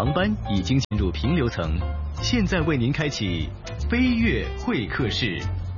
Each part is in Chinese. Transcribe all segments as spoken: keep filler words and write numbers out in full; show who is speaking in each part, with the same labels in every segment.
Speaker 1: 航班已经进入平流层，现在为您开启飞跃会客室。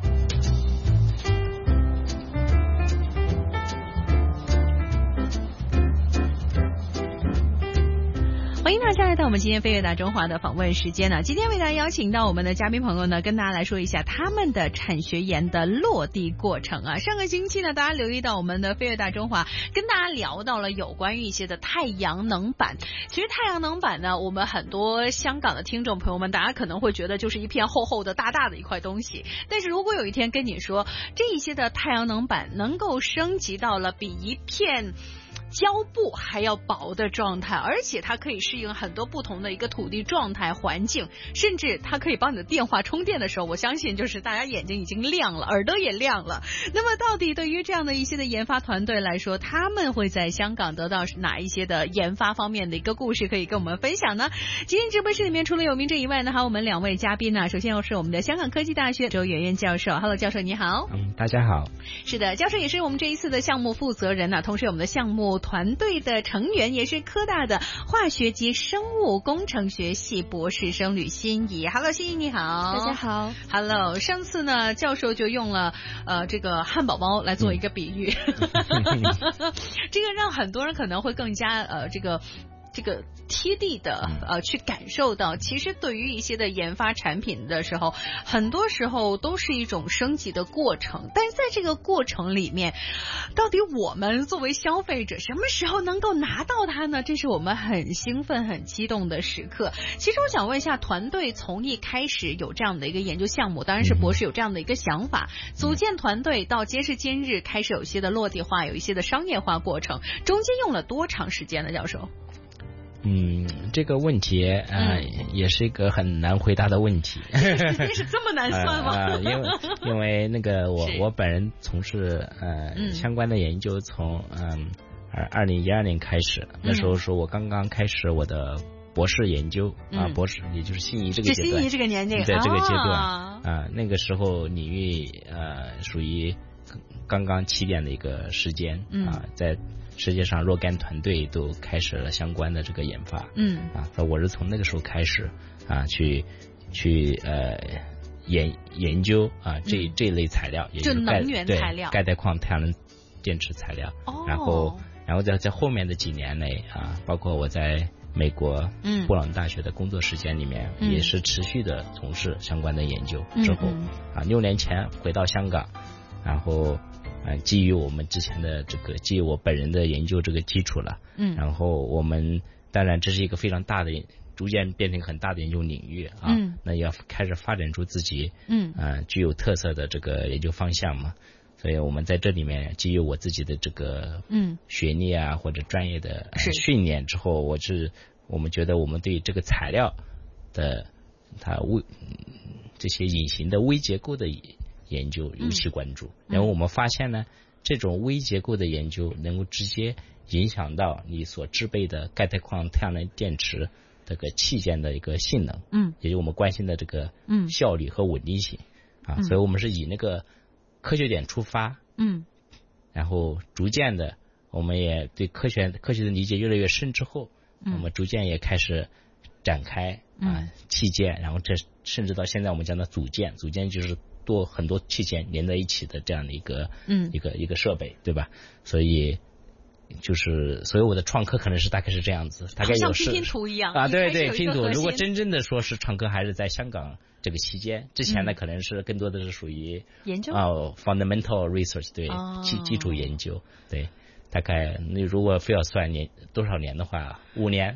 Speaker 2: 欢迎大家来到我们今天飞跃大中华的访问时间呢。今天为大家邀请到我们的嘉宾朋友呢，跟大家来说一下他们的产学研的落地过程啊。上个星期呢，大家留意到我们的飞跃大中华跟大家聊到了有关于一些的太阳能板。其实太阳能板呢，我们很多香港的听众朋友们，大家可能会觉得就是一片厚厚的大大的一块东西。但是如果有一天跟你说，这一些的太阳能板能够升级到了比一片胶布还要薄的状态，而且它可以适应很多不同的一个土地状态环境，甚至它可以帮你的电话充电的时候，我相信就是大家眼睛已经亮了，耳朵也亮了。那么到底对于这样的一些的研发团队来说，他们会在香港得到哪一些的研发方面的一个故事可以跟我们分享呢？今天直播室里面除了有明正以外呢，还有我们两位嘉宾呢。首先是我们的香港科技大学周媛媛教授。 Hello 教授你好。
Speaker 3: 嗯，大家好。
Speaker 2: 是的，教授也是我们这一次的项目负责人呢，同时我们的项目团队的成员，也是科大的化学及生物工程学系博士生吕欣怡。 Hello 欣怡你好。
Speaker 4: 大家好。
Speaker 2: Hello， 上次呢教授就用了呃这个汉堡包来做一个比喻、嗯、这个让很多人可能会更加呃这个这个贴地的呃去感受到，其实对于一些的研发产品的时候，很多时候都是一种升级的过程。但是在这个过程里面，到底我们作为消费者什么时候能够拿到它呢？这是我们很兴奋很激动的时刻。其实我想问一下，团队从一开始有这样的一个研究项目，当然是博士有这样的一个想法，组建团队到今时今日开始有一些的落地化，有一些的商业化过程，中间用了多长时间呢？教授？
Speaker 3: 嗯，这个问题呃、嗯、也是一个很难回答的问题。
Speaker 2: 时间是这么难算吗？
Speaker 3: 呃呃、因为因为那个我我本人从事呃、嗯、相关的研究从嗯二二零一二年开始，那时候是我刚刚开始我的博士研究、嗯、啊，博士也就是心仪这个阶段，
Speaker 2: 心仪这个年龄，
Speaker 3: 在这个阶段啊、呃，那个时候领域呃属于刚刚起点的一个时间啊、
Speaker 2: 嗯
Speaker 3: 呃，在。世界上若干团队都开始了相关的这个研发，
Speaker 2: 嗯
Speaker 3: 啊，我是从那个时候开始啊，去去呃研研究啊这、嗯、这类材料，也就是
Speaker 2: 能源材料，
Speaker 3: 钙带矿太阳能电池材料。
Speaker 2: 哦，
Speaker 3: 然后然后在在后面的几年内啊，包括我在美国
Speaker 2: 嗯
Speaker 3: 布朗大学的工作时间里面，
Speaker 2: 嗯、
Speaker 3: 也是持续的从事相关的研究。之后、
Speaker 2: 嗯、
Speaker 3: 啊，六年前回到香港，然后。呃，基于我们之前的这个，基于我本人的研究这个基础了，
Speaker 2: 嗯，
Speaker 3: 然后我们当然这是一个非常大的，逐渐变成很大的研究领域啊，
Speaker 2: 嗯，
Speaker 3: 那要开始发展出自己，
Speaker 2: 嗯，
Speaker 3: 呃，具有特色的这个研究方向嘛，所以我们在这里面基于我自己的这个，
Speaker 2: 嗯，
Speaker 3: 学历啊或者专业的、呃、训练之后，我是我们觉得我们对这个材料的它微这些隐形的微结构的研究尤其关注，然后我们发现呢，这种微结构的研究能够直接影响到你所制备的钙钛矿太阳能电池这个器件的一个性能，
Speaker 2: 嗯，
Speaker 3: 也就是我们关心的这个效率和稳定性、
Speaker 2: 嗯、
Speaker 3: 啊，所以我们是以那个科学点出发，
Speaker 2: 嗯，
Speaker 3: 然后逐渐的我们也对科学科学的理解越来越深之后，
Speaker 2: 嗯、
Speaker 3: 我们逐渐也开始展开啊器件，然后这甚至到现在我们讲的组件，组件就是多很多器件连在一起的这样的一个
Speaker 2: 嗯
Speaker 3: 一个一个设备，对吧？所以就是所有我的创客可能是大概是这样子，大概有
Speaker 2: 像拼拼图一样
Speaker 3: 啊，对对，拼图。如果真正的说是创客，还是在香港这个期间，之前呢、嗯、可能是更多的是属于
Speaker 2: 研究
Speaker 3: 啊、哦、fundamental research， 对，基、哦、基础研究，对。大概你如果非要算年多少年的话，五年。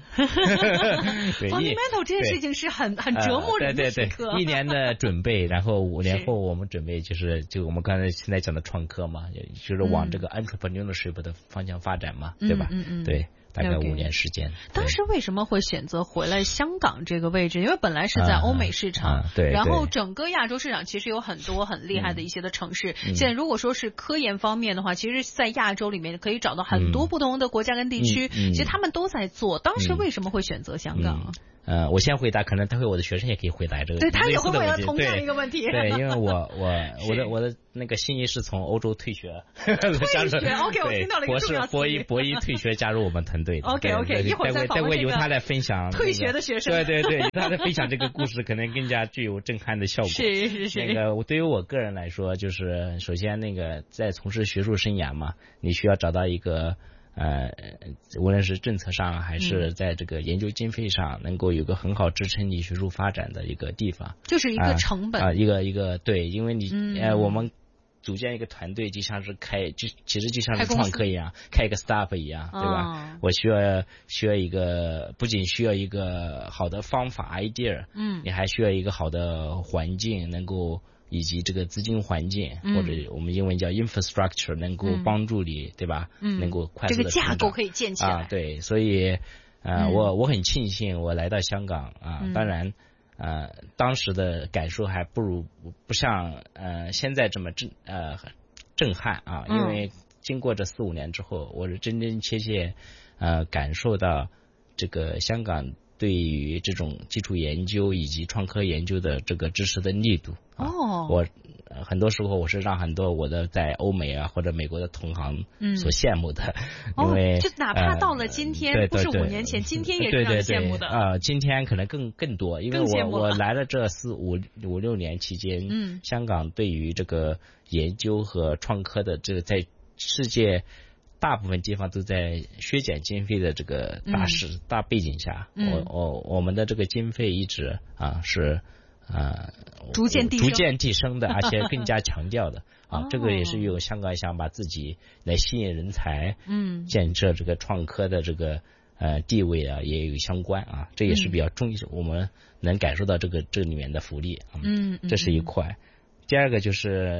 Speaker 2: fundamental 这件事情是很很折磨人的时刻、
Speaker 3: 呃、对对对，一年的准备，然后五年后我们准备就是就我们刚才现在讲的创科嘛，就是往这个 entrepreneurship 的方向发展嘛，
Speaker 2: 嗯、
Speaker 3: 对吧？
Speaker 2: 嗯嗯，
Speaker 3: 对。大概五年时间。
Speaker 2: 当时为什么会选择回来香港这个位置？因为本来是在欧美市场，
Speaker 3: 啊啊、对，
Speaker 2: 然后整个亚洲市场其实有很多很厉害的一些的城市。
Speaker 3: 嗯、
Speaker 2: 现在如果说是科研方面的话，其实，在亚洲里面可以找到很多不同的国家跟地区，
Speaker 3: 嗯嗯、
Speaker 2: 其实他们都在做。当时为什么会选择香港？
Speaker 3: 嗯呃，我先回答，可能待会我的学生也可以回答这个。
Speaker 2: 对，他也会
Speaker 3: 问
Speaker 2: 问同样一个问题。
Speaker 3: 对，因为我我我的我的那个心仪是从欧洲退学，
Speaker 2: 退学 ，OK， 我听到了一个重要词。
Speaker 3: 博士博一博一退学加入我们团队。
Speaker 2: OK OK， 一会儿再
Speaker 3: 待会由他来分享
Speaker 2: 退学的学生。
Speaker 3: 对对对，由他来分享这个故事，可能更加具有震撼的效果。
Speaker 2: 是是是。
Speaker 3: 那个我对于我个人来说，就是首先那个在从事学术生涯嘛，你需要找到一个。呃，无论是政策上还是在这个研究经费上，能够有个很好支撑你学术发展的一个地方，
Speaker 2: 就是一个成本
Speaker 3: 啊、呃呃，一个一个对，因为你、嗯、呃，我们组建一个团队，就像是开，就其实就像是创客一样，开, 开一个 startup 一样，对吧？哦、我需要需要一个，不仅需要一个好的方法 idea， 嗯，你还需要一个好的环境，能够。以及这个资金环境，嗯、或者我们英文叫 infrastructure， 能够帮助你，嗯、对吧？嗯，能够快速的
Speaker 2: 这个架构可以建起来。
Speaker 3: 啊，对，所以，呃，嗯、我我很庆幸我来到香港啊，嗯、当然，呃，当时的感受还不如不像呃现在这么震呃震撼啊，因为经过这四五年之后，我是真真切切呃感受到这个香港。对于这种基础研究以及创科研究的这个支持的力度啊，哦、我、呃、很多时候我是让很多我的在欧美啊或者美国的同行所羡慕的，嗯、因为、
Speaker 2: 哦、就哪怕到了今天，呃、不是五年前，今天也是让人羡慕的
Speaker 3: 啊、呃。今天可能更更多，因为我我来了这四五五六年期间，嗯，香港对于这个研究和创科的这个在世界。大部分地方都在削减经费的这个大势、嗯、大背景下，嗯、我我我们的这个经费一直啊是啊
Speaker 2: 逐渐递
Speaker 3: 逐渐提升的，而且更加强调的啊，哦、这个也是有香港想把自己来吸引人才，嗯，建设这个创科的这个呃地位啊也有相关啊，这也是比较重要，嗯、我们能感受到这个这里面的福利啊，嗯，这是一块。第二个就是，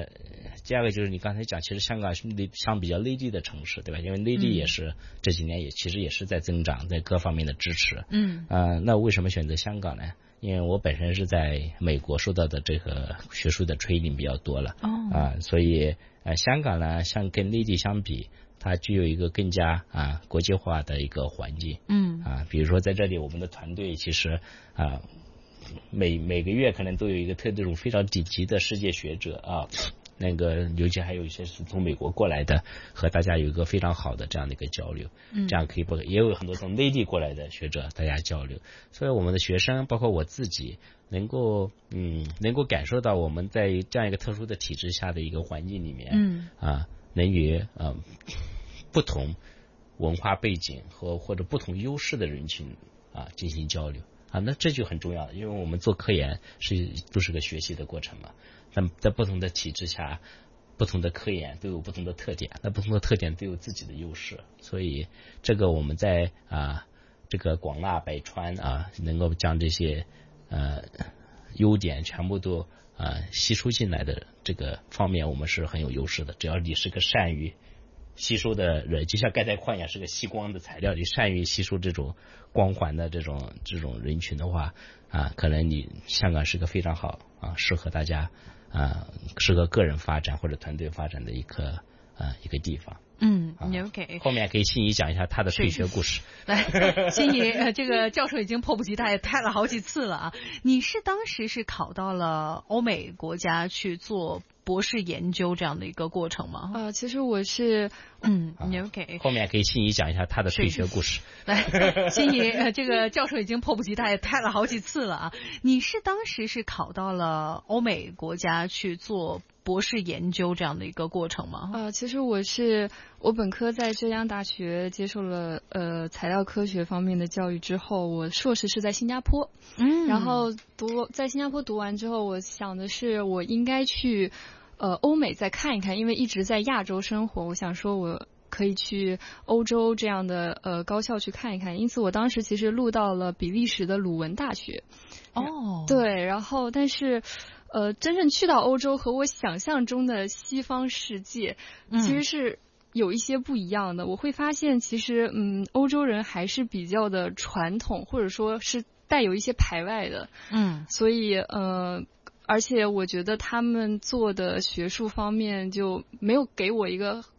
Speaker 3: 第二个就是你刚才讲，其实香港是相比较内地的城市，对吧？因为内地也是、嗯、这几年也其实也是在增长，在各方面的支持。嗯。呃，那为什么选择香港呢？因为我本身是在美国受到的这个学术的 training 比较多了。哦。啊、呃，所以呃，香港呢，像跟内地相比，它具有一个更加啊国际化的一个环境。嗯。啊，比如说在这里，我们的团队其实啊。每每个月可能都有一个特这种非常顶级的世界学者啊，那个尤其还有一些是从美国过来的，和大家有一个非常好的这样的一个交流，嗯，这样可以不也有很多从内地过来的学者大家交流，所以我们的学生包括我自己能够嗯能够感受到我们在这样一个特殊的体制下的一个环境里面，嗯啊能与呃不同文化背景和或者不同优势的人群啊进行交流。啊，那这就很重要，因为我们做科研是都是个学习的过程嘛。那么在不同的体制下，不同的科研都有不同的特点，那不同的特点都有自己的优势，所以这个我们在啊这个广纳百川啊，能够将这些呃优点全部都啊吸收进来的这个方面，我们是很有优势的。只要你是个善于吸收的人，就像钙钛矿一样，是个吸光的材料，你善于吸收这种光环的这种这种人群的话啊，可能你香港是个非常好啊，适合大家啊，适合个人发展或者团队发展的一个啊一个地方。
Speaker 2: 嗯，你 OK。
Speaker 3: 后面可以心怡讲一下他的退学故事。
Speaker 2: 来，心怡，这个教授已经迫不及待也开了好几次了啊。你是当时是考到了欧美国家去做博士研究这样的一个过程吗？
Speaker 4: 呃，其实我是，
Speaker 2: 嗯，你 OK。
Speaker 3: 后面可以心怡讲一下他的退学故事。
Speaker 2: 来，心怡，这个教授已经迫不及待也开了好几次了啊。你是当时是考到了欧美国家去做博士研究这样的一个过程吗？
Speaker 4: 呃，其实我是我本科在浙江大学接受了呃材料科学方面的教育之后，我硕士是在新加坡，嗯，然后读在新加坡读完之后，我想的是我应该去呃欧美再看一看，因为一直在亚洲生活，我想说我可以去欧洲这样的呃高校去看一看，因此我当时其实录到了比利时的鲁文大学。
Speaker 2: 哦，
Speaker 4: 对，然后但是呃，真正去到欧洲和我想象中的西方世界，其实是有一些不一样的。嗯、我会发现，其实嗯，欧洲人还是比较的传统，或者说是带有一些排外的。嗯，所以呃，而且我觉得他们做的学术方面就没有给我一个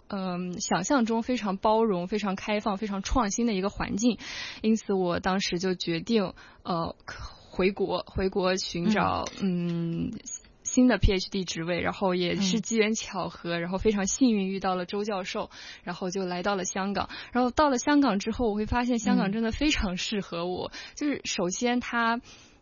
Speaker 4: 嗯、呃、想象中非常包容、非常开放、非常创新的一个环境，因此我当时就决定呃回国回国寻找嗯。嗯新的 PhD 职位，然后也是机缘巧合、嗯、然后非常幸运遇到了周教授，然后就来到了香港。然后到了香港之后，我会发现香港真的非常适合我、嗯、就是首先它